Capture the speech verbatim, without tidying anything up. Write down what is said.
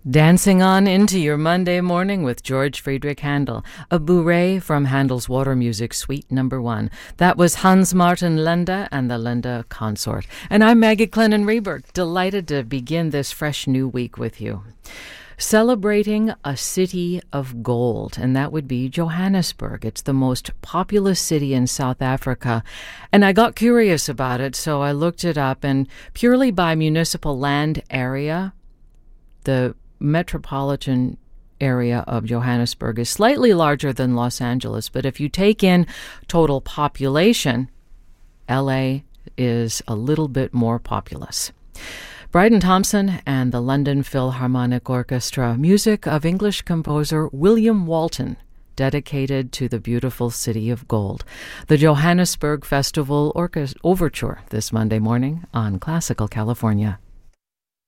Dancing on into your Monday morning with George Friedrich Handel, a bourrée from Handel's Water Music Suite Number One. That was Hans Martin Linde and the Linde Consort. And I'm Maggie Clennon Reberg, delighted to begin this fresh new week with you. Celebrating a city of gold, and that would be Johannesburg. It's the most populous city in South Africa, and I got curious about it, so I looked it up, and purely by municipal land area, the metropolitan area of Johannesburg is slightly larger than Los Angeles, but if you take in total population, L A is a little bit more populous. Bryden Thompson and the London Philharmonic Orchestra, music of English composer William Walton, dedicated to the beautiful city of gold. The Johannesburg Festival Orchestra Overture this Monday morning on Classical California.